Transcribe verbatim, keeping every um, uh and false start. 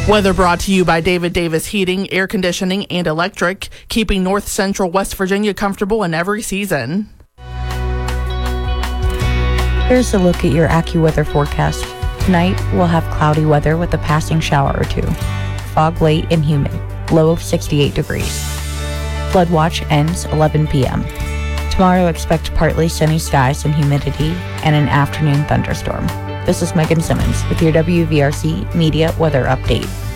Weather brought to you by David Davis Heating, Air Conditioning, and Electric, keeping North Central West Virginia comfortable in every season. Here's a look at your AccuWeather forecast. Tonight, we'll have cloudy weather with a passing shower or two. Fog late and humid, low of sixty-eight degrees. Flood watch ends eleven p.m. Tomorrow, expect partly sunny skies and humidity and an afternoon thunderstorm. This is Megan Simmons with your W V R C Media Weather Update.